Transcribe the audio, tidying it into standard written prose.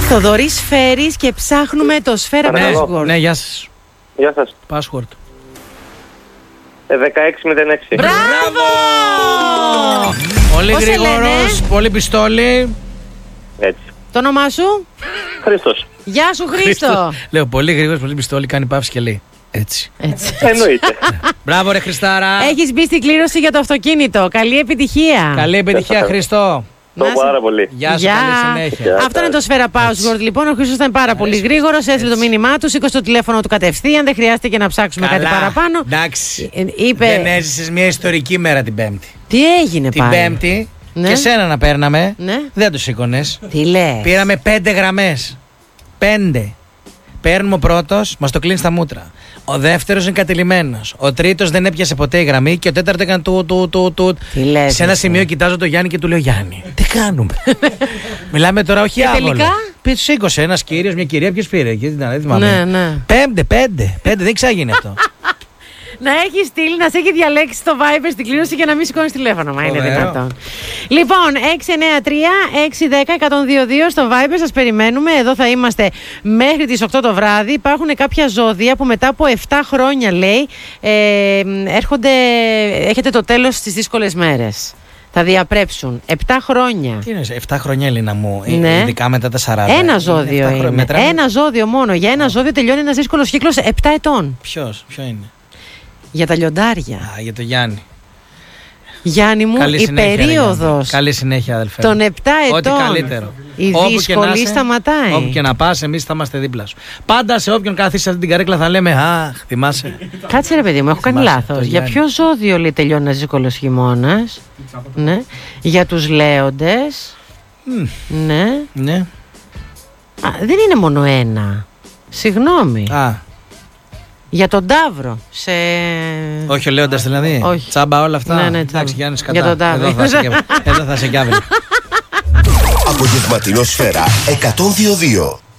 Θοδωρής Φέρης και ψάχνουμε το Σφαίρα Password. Ναι, γεια σας. Γεια σας. Password. 1606. Μπράβο! Πολύ Πώς σε γρήγορος, λένε? πολύ πιστόλι. Έτσι. Το όνομά σου? Χρήστος. Γεια σου Χρήστο. Λέω πολύ γρήγορος, πολύ πιστόλι, κάνει παύση και λέει έτσι. Έτσι. Εννοείται. Μπράβο ρε Χριστάρα. Έχεις μπει στην κλήρωση για το αυτοκίνητο. Καλή επιτυχία. Καλή επιτυχία Χριστό. Το πάρα πολύ. Γεια σου, καλή συνέχεια. Αυτό είναι το Σφαίρα Password. Λοιπόν, ο Χρήστος ήταν πάρα πολύ γρήγορος. Έστειλε το μήνυμά του, σήκωσε το τηλέφωνο του κατευθείαν. Δεν χρειάζεται και να ψάξουμε κάτι παραπάνω. Εντάξει. Είπε... Δεν έζησες μια ιστορική μέρα την Πέμπτη. Τι έγινε την πάλι? Την Πέμπτη Ναι. και σένα να παίρναμε. Ναι. Δεν το σήκωνες. Τι λες? Πήραμε 5 γραμμές. 5. Παίρνουμε ο πρώτος, μας το κλείνει στα μούτρα. Ο δεύτερος είναι κατηλημμένος. Ο τρίτος δεν έπιασε ποτέ η γραμμή και ο τέταρτος έκανε του. Τι λες? Σε ένα σημείο κοιτάζω τον Γιάννη και του λέω Γιάννη, τι κάνουμε? Μιλάμε τώρα όχι άβολο. τελικά? Σήκωσε ένας κύριος, μια κυρία, ποιος πήρε? Δεν θυμάμαι. Ναι. 5, δεν ξάγινε αυτό. Να έχει στείλει, να σε έχει διαλέξει το Viber στην κλήρωση για να μην σηκώνει τηλέφωνο. Μα είναι δυνατόν. Λοιπόν, 693-610-122 στο Viber, σας περιμένουμε. Εδώ θα είμαστε μέχρι τις 8 το βράδυ. Υπάρχουν κάποια ζώδια που μετά από 7 χρόνια, λέει, έχετε το τέλος στις δύσκολες μέρες. Θα διαπρέψουν 7 χρόνια. Τι είναι, 7 χρόνια, Ελίνα μου, Ναι. ειδικά μετά τα 40. Ένα ζώδιο είναι. Ένα ζώδιο μόνο. Για ένα ζώδιο τελειώνει ένας δύσκολος κύκλος 7 ετών. Ποιο είναι? Για τα λιοντάρια. Α, για το Γιάννη. Γιάννη μου, Καλή η συνέχεια, περίοδος καλή συνέχεια, αδελφέ. των 7 ετών. Ό,τι καλύτερο. Η Όπου δύσκολη σταματάει. Όπου και να πας, εμείς θα είμαστε δίπλα σου. Πάντα σε όποιον καθίσει αυτή την καρέκλα θα λέμε αχ, θυμάσαι. Κάτσε ρε παιδί μου, έχω κάνει Θυμάσαι λάθος. το Για Γιάννη. ποιο ζώδιο, λέει, τελειώνει ένας δύσκολος χειμώνας? Ναι. Για τους λέοντες. Ναι. Ναι. Α, δεν είναι μόνο ένα. Συγγνώμη. Α, Για τον Ταύρο. όχι ο Λέοντας δηλαδή. Όχι. Τσάμπα όλα αυτά. Ναι, τσάμπα. Εντάξει, Γιάννης, κατά. Για τον Ταύρο. Εδώ θα σε κι αύριο. Απογευματινό Σφαίρα 102-2.